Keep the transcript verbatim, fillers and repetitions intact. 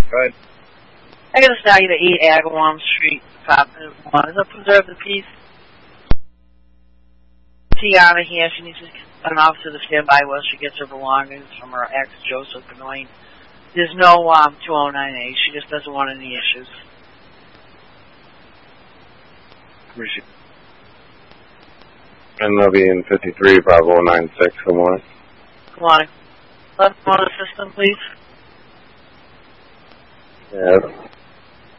Go ahead. I got a snaggy to eight Agawam Street, apartment one. Is it preserve the peace? Tiana here. She needs an officer to stand by while she gets her belongings from her ex, Joseph Benoit. There's no um, two oh nine A. She just doesn't want any issues. Appreciate it. And they'll be in fifty-three, Bravo nine six. Good morning. Good morning. Left motor system, please. Yeah.